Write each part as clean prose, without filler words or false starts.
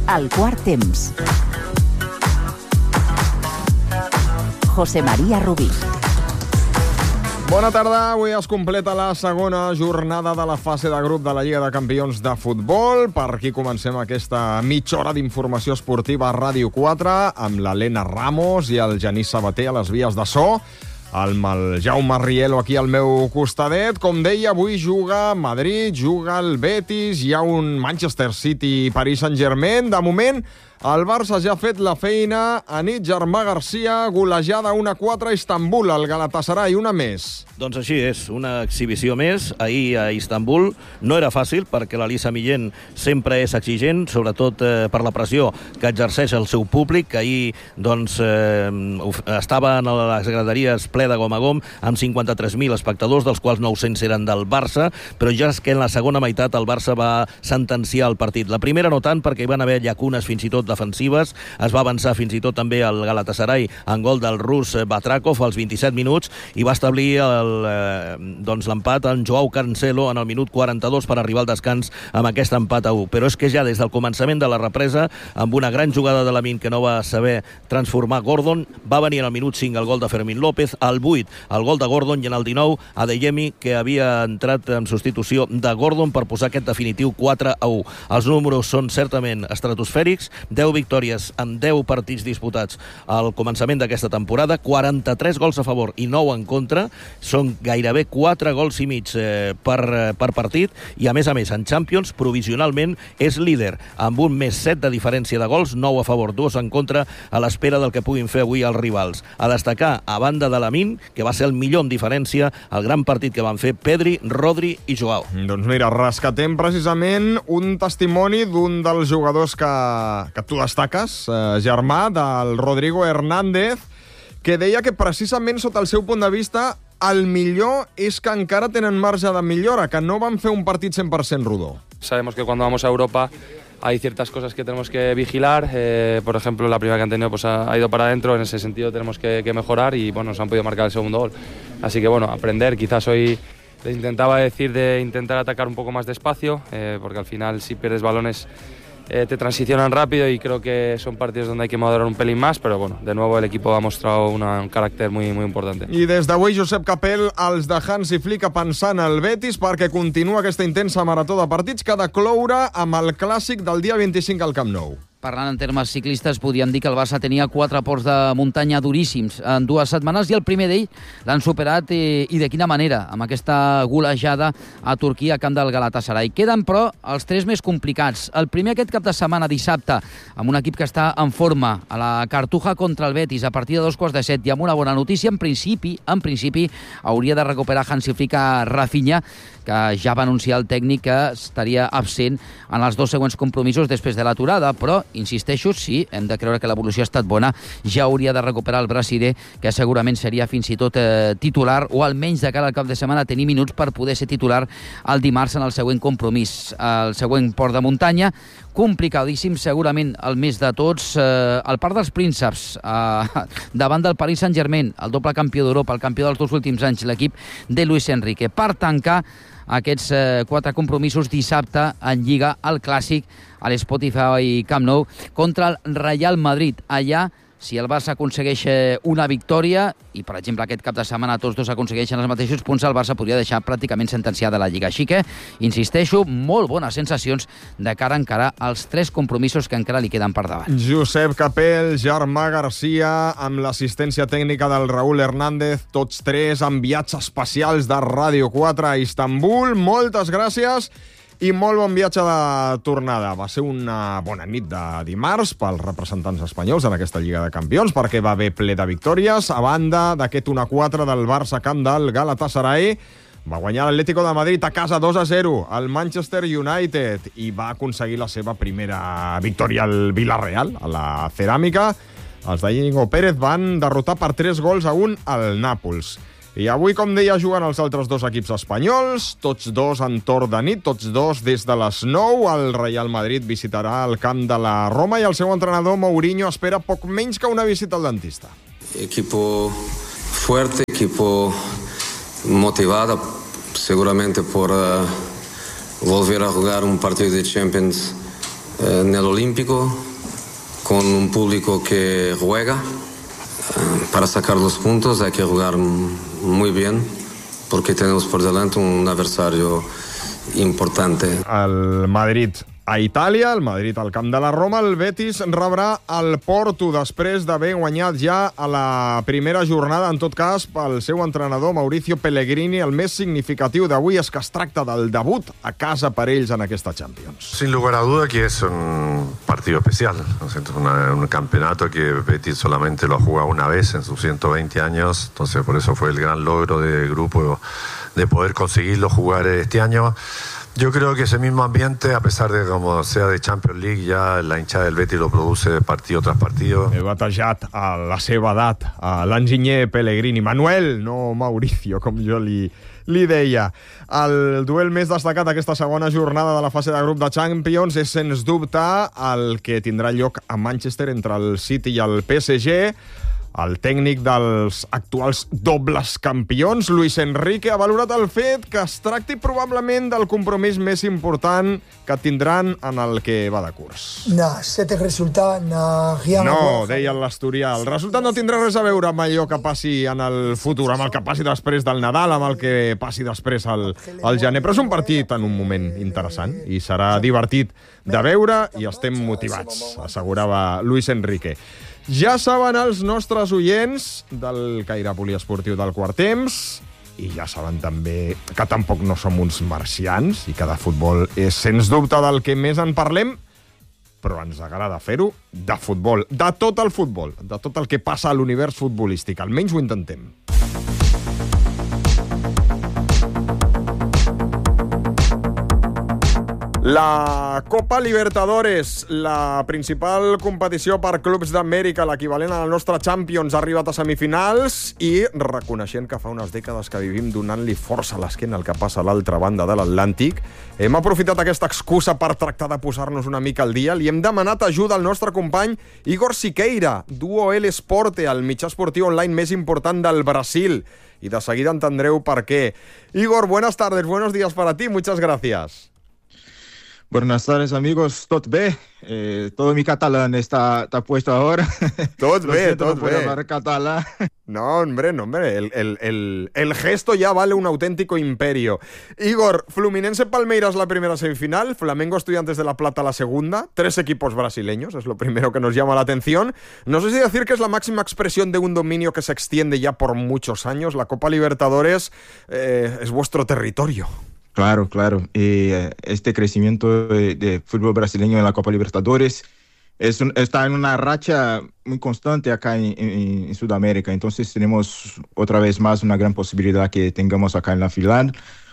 El quart temps. José María Rubí. Bona tarda, avui es completa la segona jornada de la fase de grup de la Lliga de Campions de Futbol. Per aquí comencem aquesta mitja hora d'informació esportiva a Ràdio 4 amb l'Helena Ramos i el Genís Sabater a les vies de so, amb el Jaume Rielo aquí al meu costadet. Com deia, avui juga Madrid, juga el Betis, hi ha un Manchester City Paris Saint-Germain. De moment, el Barça ja ha fet la feina. A nit, Germà Garcia, golejada 1-4 a Istanbul, el Galatasaray, una més. Doncs així és, una exhibició més. Ahir a Istanbul no era fàcil perquè l'Elisa Millén sempre és exigent, sobretot per la pressió que exerceix el seu públic, que ahir doncs, estava en les graderies ple de gom a gom amb 53.000 espectadors, dels quals 900 eren del Barça, però ja és que en la segona meitat el Barça va sentenciar el partit. La primera no tant, perquè hi van haver llacunes fins i tot defensives. Es va avançar fins i tot també el Galatasaray en gol del rus Batrakov als 27 minuts i va establir l'empat en Joao Cancelo en el minut 42 per arribar al descans amb aquest empat a 1. Però és que ja des del començament de la represa, amb una gran jugada de Lamine que no va saber transformar Gordon, va venir en el minut 5 el gol de Fermín López, al 8 el gol de Gordon i en el 19 Adeyemi, que havia entrat en substitució de Gordon per posar aquest definitiu 4-1. Els números són certament estratosfèrics, 10 victòries en 10 partits disputats al començament d'aquesta temporada, 43 gols a favor i 9 en contra, són gairebé 4 gols i mig per partit, i a més, en Champions, provisionalment és líder, amb un més 7 de diferència de gols, 9 a favor, 2 en contra, a l'espera del que puguin fer avui els rivals. A destacar, a banda de Lamine, que va ser el millor en diferència, el gran partit que van fer Pedri, Rodri i Joao. Doncs mira, rescatem precisament un testimoni d'un dels jugadors que tu destaques, germà, del Rodrigo Hernández, que deia que precisament sota el seu punt de vista el millor és que encara tenen marge de millora, que no van fer un partit 100% rodó. Sabemos que cuando vamos a Europa hay ciertas cosas que tenemos que vigilar. Por ejemplo, la primera que han tenido pues ha ido para adentro. En ese sentido tenemos que mejorar y bueno, nos han podido marcar el segundo gol. Así que bueno, aprender. Quizás hoy les intentaba decir de intentar atacar un poco más despacio, porque al final si pierdes balones te transicionan rápido y creo que son partidos donde hay que madurar un pelín más, pero bueno, de nuevo el equipo ha mostrado un carácter muy importante. I des d'avui, Josep Capell, els de Hansi Flick pensant al Betis perquè continua aquesta intensa marató de partits que ha de cloure amb el clàssic del dia 25 al Camp Nou. Parlant en termes ciclistes, podríem dir que el Barça tenia 4 ports de muntanya duríssims en 2 setmanes i el primer d'ell l'han superat i de quina manera, amb aquesta golejada a Turquia a camp del Galatasaray. Queden, però, els 3 més complicats. El primer aquest cap de setmana, dissabte, amb un equip que està en forma a la Cartuja contra el Betis a partir de 2:15 i amb una bona notícia, en principi hauria de recuperar Hansi Flick a Rafinha, que ja va anunciar el tècnic que estaria absent en els 2 següents compromisos després de l'aturada, però insisteixo, sí, hem de creure que l'evolució ha estat bona, ja hauria de recuperar el brasiler, que segurament seria fins i tot titular, o almenys de cara al cap de setmana tenir minuts per poder ser titular el dimarts en el següent compromís. El següent port de muntanya, complicadíssim, segurament el més de tots, el Parc dels Prínceps, davant del Paris Saint-Germain, el doble campió d'Europa, el campió dels 2 últims anys, l'equip de Luis Enrique. Per tancar aquests 4 compromisos dissabte en Lliga, el clàssic a l'Spotify Camp Nou contra el Real Madrid. Allà, si el Barça aconsegueix una victòria i, per exemple, aquest cap de setmana tots 2 aconsegueixen els mateixos punts, el Barça podria deixar pràcticament sentenciada la Lliga. Així que, insisteixo, molt bones sensacions de cara a encarar els 3 compromisos que encara li queden per davant. Josep Capell, Germà Garcia, amb l'assistència tècnica del Raúl Hernández, tots 3 enviats especials de Ràdio 4 a Istanbul. Moltes gràcies i molt bon viatge de tornada. Va ser una bona nit de dimarts pels representants espanyols en aquesta Lliga de Campions, perquè va haver ple de victòries. A banda d'aquest 1-4 del Barça camp del Galatasaray, va guanyar l'Atlético de Madrid a casa 2-0 al Manchester United i va aconseguir la seva primera victòria al Villarreal, a la Ceràmica. Els d'Íñigo Pérez van derrotar per 3-1 al Nàpols. I avui, com deia, juguen els altres 2 equips espanyols, tots 2 en torn de nit, tots 2 des de les 9. El Real Madrid visitarà el camp de la Roma i el seu entrenador Mourinho espera poc menys que una visita al dentista. Equipo fuerte, equipo motivado, seguramente por volver a jugar un partido de Champions en el Olímpico, con un público que juega. Para sacar los puntos hay que jugar muy bien, porque tenemos por delante un adversario importante. El Madrid a Itàlia, el Madrid al camp de la Roma, el Betis rebrà el Porto després d'haver guanyat ja a la primera jornada, en tot cas, pel seu entrenador Mauricio Pellegrini. El més significatiu d'avui és que es tracta del debut a casa per ells en aquesta Champions. Sin lugar a duda que es un partido especial, ¿no? Es un campeonato que Betis solamente lo ha jugado una vez en sus 120 años, entonces por eso fue el gran logro del grupo de poder conseguirlo jugar este año. Yo creo que ese mismo ambiente, a pesar de como sea de Champions League, ya la hinchada del Betis lo produce partido tras partido. He batejat a la seva edat a l'enginyer Pellegrini. Manuel, no Mauricio, com jo li deia. El duel més destacat d'aquesta segona jornada de la fase de grup de Champions és, sens dubte, el que tindrà lloc a Manchester entre el City i el PSG. El tècnic dels actuals dobles campions, Luis Enrique, ha valorat el fet que es tracti probablement del compromís més important que tindran en el que va de curs. No, cet resultat n'a rien à voir. No, deia l'Asturià. El resultat no tindrà res a veure amb allò que passi en el futur, amb el que passi després del Nadal, amb el que passi després al gener. Però és un partit en un moment interessant i serà divertit de veure i estem motivats, assegurava Luis Enrique. Ja saben els nostres oients del Caire Poliesportiu del Quart Temps, i ja saben també que tampoc no som uns marcians i que de futbol és sens dubte del que més en parlem, però ens agrada fer-ho de futbol, de tot el futbol, de tot el que passa a l'univers futbolístic. Almenys ho intentem. La Copa Libertadores, la principal competició per clubs d'Amèrica, l'equivalent a la nostra Champions, ha arribat a semifinals i, reconeixent que fa unes dècades que vivim donant-li força a l'esquena el que passa a l'altra banda de l'Atlàntic, hem aprofitat aquesta excusa per tractar de posar-nos una mica al dia. Li hem demanat ajuda al nostre company Igor Siqueira, d'UO El Esporte, el mitjà esportiu online més important del Brasil. Y de seguida entendreu per qué. Igor, buenas tardes, buenos días para ti, muchas gracias. Buenas tardes, amigos. Tot bé? Todo mi catalán está puesto ahora. Tot bé, tot bé. No puedo hablar catalán. No, hombre. El gesto ya vale un auténtico imperio. Igor, Fluminense-Palmeiras la primera semifinal, Flamengo Estudiantes de La Plata la segunda, 3 equipos brasileños, es lo primero que nos llama la atención. No sé si decir que es la máxima expresión de un dominio que se extiende ya por muchos años. La Copa Libertadores es vuestro territorio. Claro. Este crecimiento de fútbol brasileño en la Copa Libertadores está en una racha muy constante acá en Sudamérica. Entonces tenemos otra vez más una gran posibilidad que tengamos acá en la final.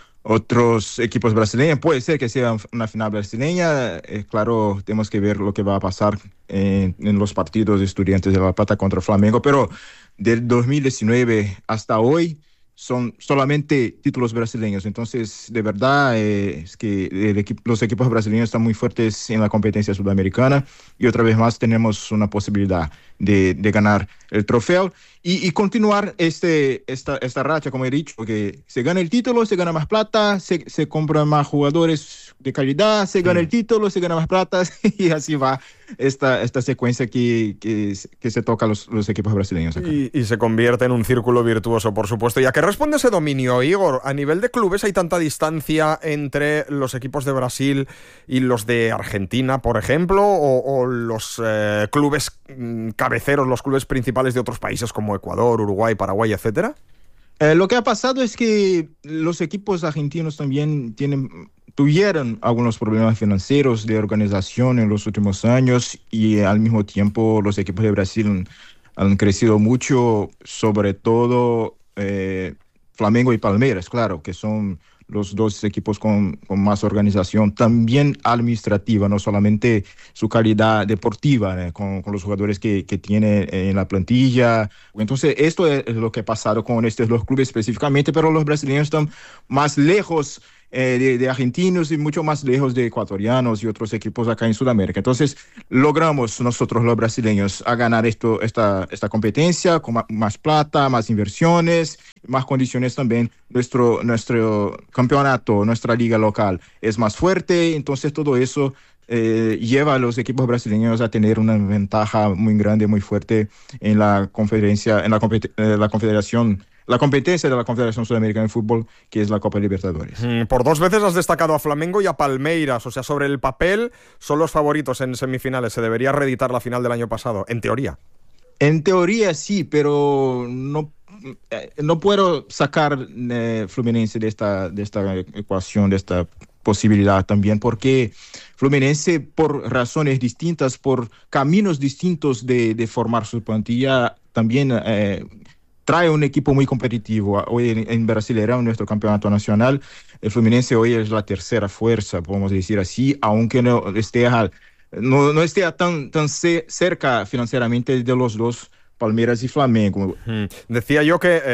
Otros equipos brasileños, puede ser que sea una final brasileña. Claro, tenemos que ver lo que va a pasar en los partidos de Estudiantes de La Plata contra Flamengo. Pero del 2019 hasta hoy, son solamente títulos brasileños. Entonces, de verdad, es que los equipos brasileños están muy fuertes en la competencia sudamericana y otra vez más tenemos una posibilidad de ganar el trofeo y continuar esta racha, como he dicho, que se gana el título, se gana más plata, se compran más jugadores de calidad, se gana el título, se gana más plata y así va esta secuencia que se toca a los equipos brasileños acá. Y se convierte en un círculo virtuoso, por supuesto. ¿Y a qué responde ese dominio, Igor? A nivel de clubes, ¿hay tanta distancia entre los equipos de Brasil y los de Argentina, por ejemplo? ¿O los clubes cabeceros, los clubes principales de otros países como Ecuador, Uruguay, Paraguay, etcétera? Lo que ha pasado es que los equipos argentinos también tuvieron algunos problemas financieros de organización en los últimos años y al mismo tiempo los equipos de Brasil han crecido mucho, sobre todo Flamengo y Palmeiras, claro, que son los dos equipos con más organización, también administrativa, no solamente su calidad deportiva, con los jugadores que tiene en la plantilla. Entonces, esto es lo que ha pasado con estos dos clubes específicamente, pero los brasileños están más lejos de argentinos y mucho más lejos de ecuatorianos y otros equipos acá en Sudamérica. Entonces, logramos nosotros los brasileños a ganar esta competencia con más plata, más inversiones, más condiciones también. Nuestro campeonato, nuestra liga local es más fuerte, entonces todo eso lleva a los equipos brasileños a tener una ventaja muy grande, muy fuerte en la conferencia, en la confederación. La competencia de la Confederación Sudamericana de Fútbol, que es la Copa Libertadores. Por 2 veces has destacado a Flamengo y a Palmeiras. O sea, sobre el papel son los favoritos en semifinales. Se debería reeditar la final del año pasado, en teoría. En teoría sí, pero no puedo sacar Fluminense de esta ecuación, de esta posibilidad también, porque Fluminense, por razones distintas, por caminos distintos de formar su plantilla, también trae un equipo muy competitivo. Hoy en Brasileirão, nuestro campeonato nacional, el Fluminense hoy es la tercera fuerza, podemos decir así, aunque no esté tan cerca financieramente de los dos, Palmeiras y Flamengo. Decía yo que,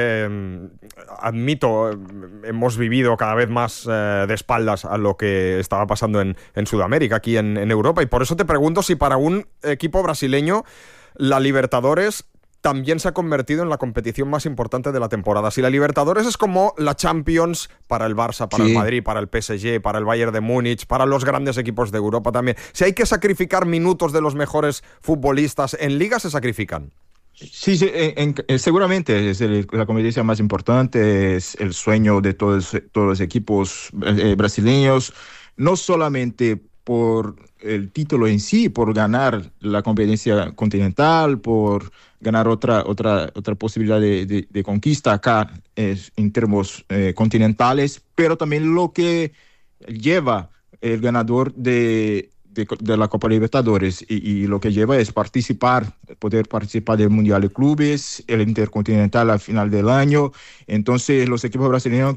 admito, hemos vivido cada vez más de espaldas a lo que estaba pasando en Sudamérica, aquí en Europa, y por eso te pregunto si para un equipo brasileño la Libertadores también se ha convertido en la competición más importante de la temporada. Si la Libertadores es como la Champions para el Barça, para el Madrid, para el PSG, para el Bayern de Múnich, para los grandes equipos de Europa también. Si hay que sacrificar minutos de los mejores futbolistas en Liga, se sacrifican. Sí, seguramente es la competencia más importante, es el sueño de todos los equipos brasileños, no solamente por el título en sí, por ganar la competencia continental, por ganar otra posibilidad de conquista acá en términos continentales, pero también lo que lleva el ganador de la Copa Libertadores y lo que lleva es poder participar del Mundial de Clubes, el Intercontinental al final del año. Entonces los equipos brasileños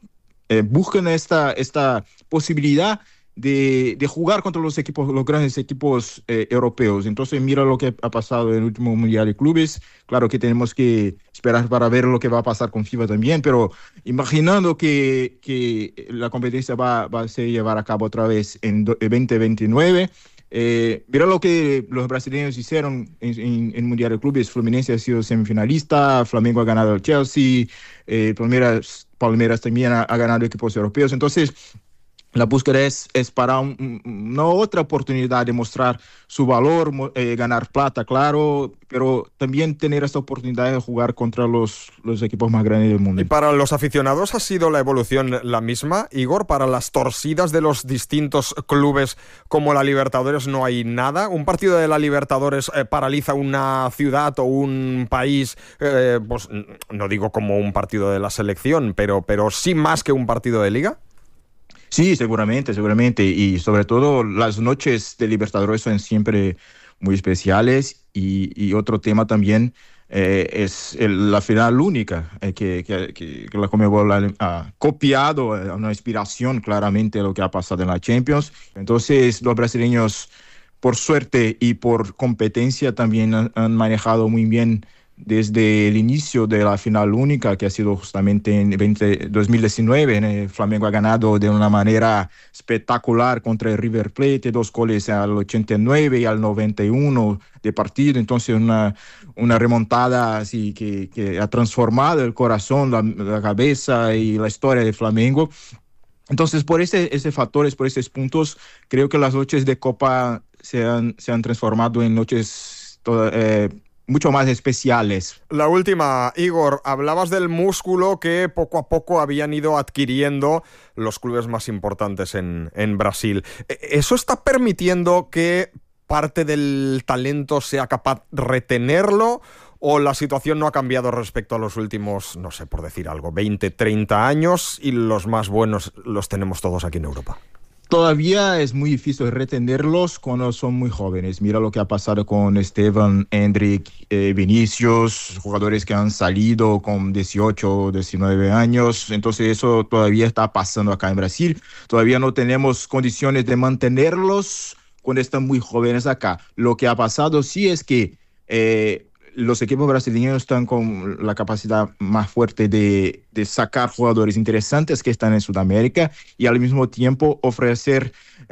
buscan esta posibilidad de jugar contra los grandes equipos europeos. Entonces mira lo que ha pasado en el último Mundial de Clubes. Claro que tenemos que esperar para ver lo que va a pasar con FIFA también, pero imaginando que la competencia va a ser llevar a cabo otra vez en 2029, mira lo que los brasileños hicieron en Mundial de Clubes. Fluminense ha sido semifinalista, Flamengo ha ganado al Chelsea, Palmeiras también ha ganado equipos europeos. Entonces la búsqueda es para una otra oportunidad de mostrar su valor, ganar plata, claro, pero también tener esta oportunidad de jugar contra los equipos más grandes del mundo. ¿Y para los aficionados ha sido la evolución la misma, Igor? ¿Para las torcidas de los distintos clubes como la Libertadores no hay nada? ¿Un partido de la Libertadores paraliza una ciudad o un país? Pues no digo como un partido de la selección, pero sí más que un partido de Liga. Sí, seguramente. Y sobre todo las noches de Libertadores son siempre muy especiales. Y otro tema también es la final única, que la Conmebol ha copiado, una inspiración claramente de lo que ha pasado en la Champions. Entonces los brasileños, por suerte y por competencia, también han manejado muy bien desde el inicio de la final única, que ha sido justamente en 2019. El Flamengo ha ganado de una manera espectacular contra el River Plate, 2 goles al 89 y al 91 de partido. Entonces una remontada así que ha transformado el corazón, la cabeza y la historia de Flamengo. Entonces, por ese factores, por esos puntos, creo que las noches de Copa se han transformado en noches mucho más especiales. La última, Igor, hablabas del músculo que poco a poco habían ido adquiriendo los clubes más importantes en Brasil. ¿Eso está permitiendo que parte del talento sea capaz de retenerlo o la situación no ha cambiado respecto a los últimos, no sé, por decir algo, 20, 30 años y los más buenos los tenemos todos aquí en Europa? Todavía es muy difícil retenerlos cuando son muy jóvenes. Mira lo que ha pasado con Esteban, Endrick, Vinicius, jugadores que han salido con 18, 19 años. Entonces eso todavía está pasando acá en Brasil. Todavía no tenemos condiciones de mantenerlos cuando están muy jóvenes acá. Lo que ha pasado sí es que los equipos brasileños están con la capacidad más fuerte de sacar jugadores interesantes que están en Sudamérica y al mismo tiempo ofrecer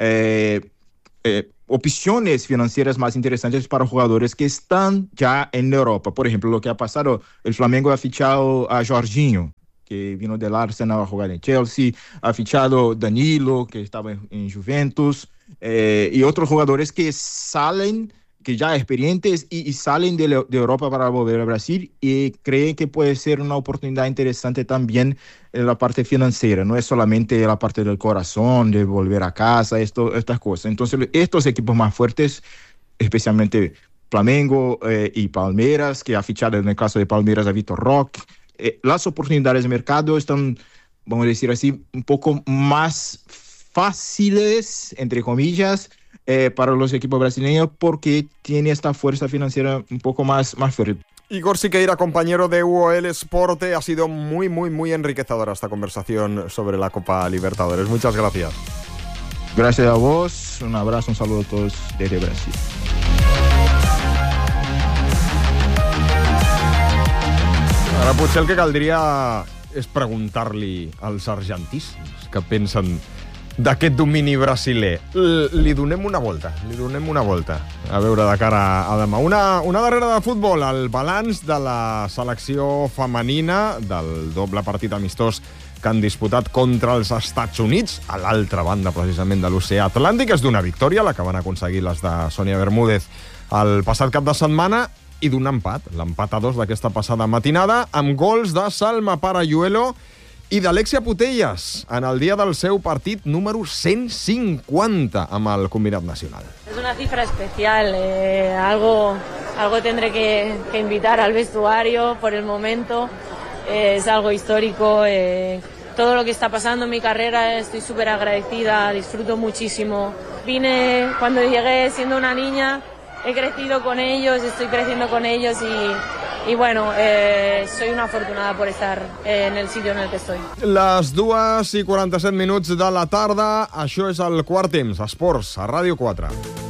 opciones financieras más interesantes para jugadores que están ya en Europa. Por ejemplo, lo que ha pasado, el Flamengo ha fichado a Jorginho, que vino del Arsenal a jugar en Chelsea, ha fichado Danilo, que estaba en Juventus, y otros jugadores que salen, que ya experientes y salen de Europa para volver a Brasil y creen que puede ser una oportunidad interesante también en la parte financiera, no es solamente la parte del corazón, de volver a casa, estas cosas. Entonces, estos equipos más fuertes, especialmente Flamengo y Palmeiras, que ha fichado en el caso de Palmeiras a Vitor Roque, las oportunidades de mercado están, vamos a decir así, un poco más fáciles, entre comillas, para los equipos brasileños porque tiene esta fuerza financiera un poco más fuerte. Igor Siqueira, compañero de UOL Esporte, ha sido muy, muy, muy enriquecedora esta conversación sobre la Copa Libertadores. Muchas gracias. Gracias a vos, un abrazo, un saludo a todos desde Brasil. Ara potser el que caldria és preguntar-li als argentíssims que pensen d'aquest domini brasiler. Li donem una volta, a veure de cara a demà. Una darrera de futbol, el balanç de la selecció femenina del doble partit amistós que han disputat contra els Estats Units, a l'altra banda precisament de l'oceà Atlàntic. És d'una victòria, la que van aconseguir les de Sonia Bermúdez el passat cap de setmana, i d'un empat, l'empat a 2 d'aquesta passada matinada, amb gols de Salma Parayuelo i d'Alexia Putellas en el dia del seu partit número 150 amb el combinat nacional. Es una cifra especial, algo tendré que invitar al vestuario por el momento, es algo histórico, todo lo que está pasando en mi carrera, estoy súper agradecida, disfruto muchísimo. Vine cuando llegué siendo una niña, he crecido con ellos, estoy creciendo con ellos y bueno, soy una afortunada por estar en el sitio en el que estoy. Les 2:47 de la tarda, això és el Quart Temps, Esports, a Ràdio 4.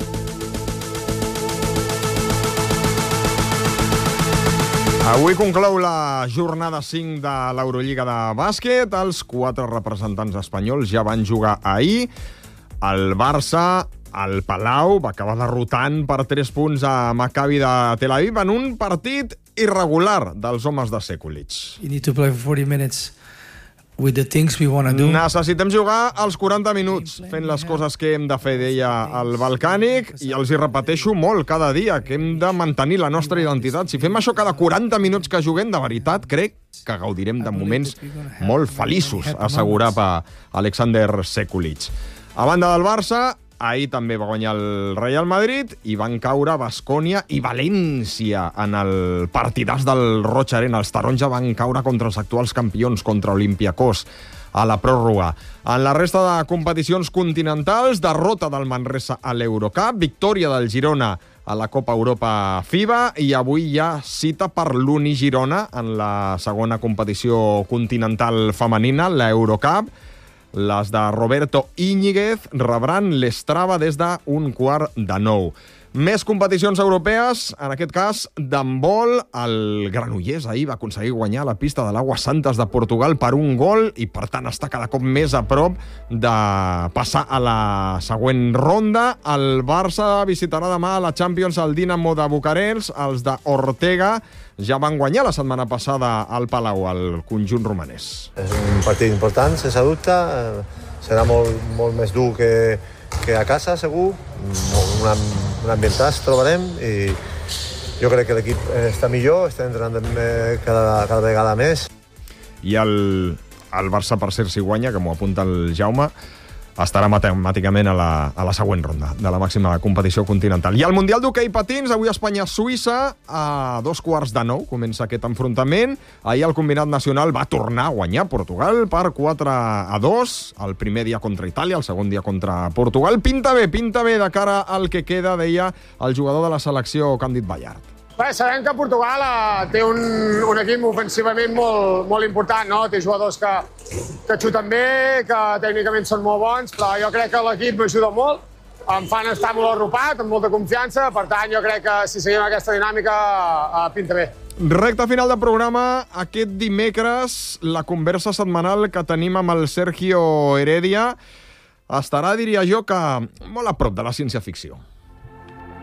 Avui conclou la jornada 5 de l'Eurolliga de bàsquet. Els 4 representants espanyols ja van jugar ahir. El Barça, al Palau, va acabar derrotant per 3 punts a Maccabi de Tel Aviv en un partit irregular dels homes de Sekulic. You need to play for 40 minutes with the things we want to do. Necessitem jugar als 40 minuts fent les coses que hem de fer, deia el Balcànic, i els hi repeteixo molt cada dia, que hem de mantenir la nostra identitat. Si fem això cada 40 minuts que juguem, de veritat, crec que gaudirem de moments molt feliços, assegurava Alexander Sekulic. A banda del Barça, ahir també va guanyar el Real Madrid i van caure Baskonia i València en el partidàs del Roig Arena. Els taronja van caure contra els actuals campions, contra Olympiacos, a la pròrroga. En la resta de competicions continentals, derrota del Manresa a l'Eurocup, victòria del Girona a la Copa Europa FIBA i avui hi ha cita per l'Uni Girona en la segona competició continental femenina, l'Eurocup. Les de Roberto Íñiguez rebran l'Estrava des d'un 8:45. Més competicions europees, en aquest cas d'handbol. El Granollers ahir va aconseguir guanyar la pista de l'Aguas Santas de Portugal per 1 gol i, per tant, està cada cop més a prop de passar a la següent ronda. El Barça visitarà demà a la Champions el Dinamo de Bucarest. Els de Ortega ja van guanyar la setmana passada al Palau, al conjunt romanès. És un partit important, sense dubte. Serà molt més dur que a casa, segur. Un ambientàs trobarem i jo crec que l'equip està millor, està entrenant cada vegada més. I el Barça, per cert, si guanya, que m'ho apunta el Jaume, estarà matemàticament a la següent ronda de la màxima competició continental. I el Mundial d'Hoquei Patins, avui Espanya-Suïssa, a 8:45 comença aquest enfrontament. Ahir el combinat nacional va tornar a guanyar Portugal per 4-2, el primer dia contra Itàlia, el segon dia contra Portugal. Pinta bé de cara al que queda, deia el jugador de la selecció, Càndid Ballart. Bé, sabem que Portugal té un equip ofensivament molt important, no? Té jugadors que xuten bé, que tècnicament són molt bons, però jo crec que l'equip m'ajuda molt, em fan estar molt arropat, amb molta confiança, per tant jo crec que si seguim aquesta dinàmica pinta bé. Recte final de programa, aquest dimecres, la conversa setmanal que tenim amb el Sergio Heredia estarà, diria jo, que molt a prop de la ciència-ficció.